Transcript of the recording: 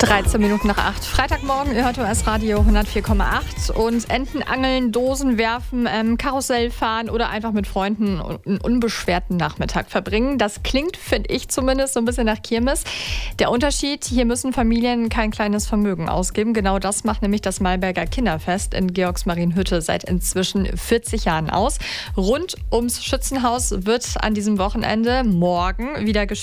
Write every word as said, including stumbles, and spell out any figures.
dreizehn Minuten nach acht. Freitagmorgen, ihr hört O S Radio hundertvier Komma acht. Und Enten angeln, Dosen werfen, ähm, Karussell fahren oder einfach mit Freunden einen unbeschwerten Nachmittag verbringen. Das klingt, finde ich zumindest, so ein bisschen nach Kirmes. Der Unterschied, hier müssen Familien kein kleines Vermögen ausgeben. Genau das macht nämlich das Malberger Kinderfest in Georgsmarienhütte seit inzwischen vierzig Jahren aus. Rund ums Schützenhaus wird an diesem Wochenende morgen wieder gespielt.